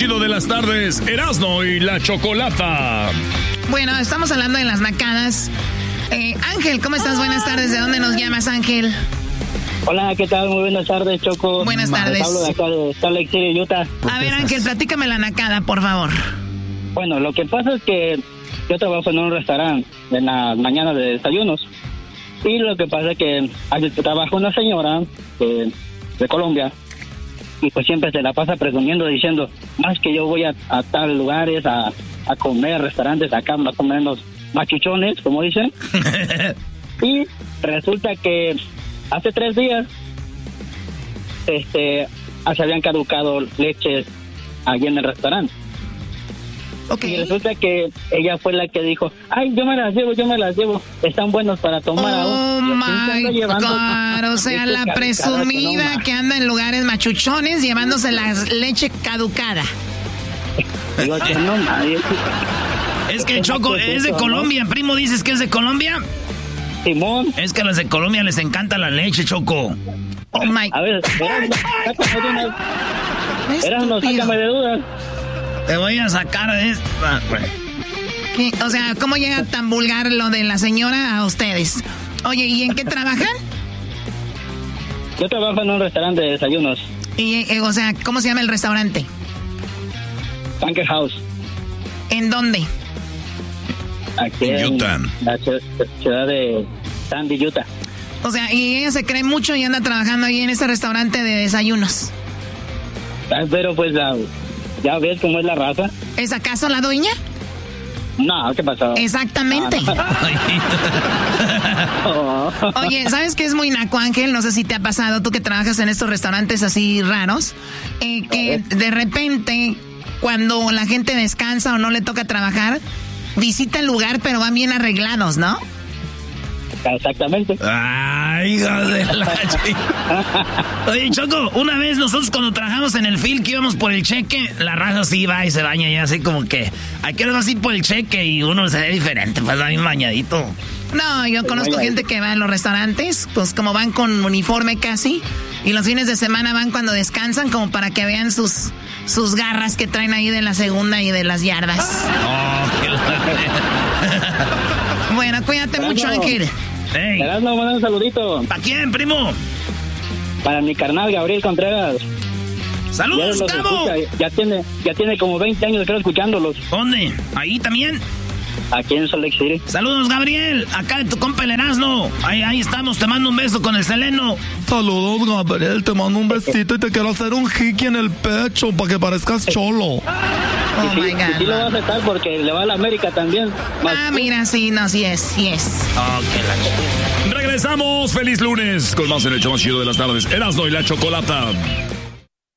chido de las tardes, Erasmo y la Chocolata. Bueno, estamos hablando de las nacadas. Ángel, ¿cómo estás? Buenas tardes. ¿De dónde nos llamas, Ángel? Hola, ¿qué tal? Muy buenas tardes, Choco. Buenas tardes. Hablo de acá de Salt Lake City, Utah. A ver, Ángel, platícame la nacada, por favor. Bueno, lo que pasa es que yo trabajo en un restaurante en las mañanas de desayunos. Y lo que pasa es que trabaja una señora de Colombia. Y pues siempre se la pasa presumiendo, diciendo, más que yo voy a tal lugares a comer, restaurantes acá, a comer los machuchones, como dicen. Y resulta que hace 3 días se habían caducado leches allí en el restaurante. Okay. Y resulta que ella fue la que dijo, ay, yo me las llevo, están buenos para tomar aún. Oh my God, o sea, la presumida que anda en lugares machuchones llevándose la leche caducada. Digo, que no, nadie. Es que Choco es de Colombia, primo, ¿dices que es de Colombia? Simón. Es que a los de Colombia les encanta la leche, Choco. Oh my. A ver, sácame de dudas. Te voy a sacar de esta. O sea, ¿cómo llega tan vulgar lo de la señora a ustedes? Oye, ¿y en qué trabajan? Yo trabajo en un restaurante de desayunos. Y, o sea, ¿cómo se llama el restaurante? Bunker House. ¿En dónde? Aquí en Utah. La ciudad de Sandy, Utah. O sea, y ella se cree mucho y anda trabajando ahí en ese restaurante de desayunos. Pero pues ya ves cómo es la raza. ¿Es acaso la dueña? No, ¿qué pasó? Exactamente. Oye, ¿sabes qué es muy naco, Ángel? No sé si te ha pasado, tú que trabajas en estos restaurantes así raros, que de repente, cuando la gente descansa o no le toca trabajar, visita el lugar, pero van bien arreglados, ¿no? Exactamente. Ay, hija de la chica. Oye, Choco, una vez nosotros cuando trabajamos en el field que íbamos por el cheque, la raza así va y se baña y así como que hay que ir así por el cheque y uno se ve diferente, pues va bien bañadito. No, yo conozco gente que va a los restaurantes, pues como van con uniforme casi, y los fines de semana van cuando descansan como para que vean sus garras que traen ahí de la segunda y de las yardas. Oh, qué Bueno, cuídate mucho, Ángel. Hey. Erasmo, manda un saludito. ¿Para quién, primo? Para mi carnal Gabriel Contreras. ¡Saludos, Gabo! Ya tiene como 20 años de estar escuchándolos. ¿Dónde? ¿Ahí también? Aquí en Salt Lake City. Saludos, Gabriel. Acá de tu compa el Erasmo. Ahí estamos, te mando un beso con el Seleno. Saludos, Gabriel. Te mando un besito y te quiero hacer un hiki en el pecho para que parezcas cholo. Oh my God. Sí lo va a aceptar porque le va a la América también. Mira, sí es. Regresamos, feliz lunes, con más en el show más chido de las tardes, Erasmo y la Chocolata.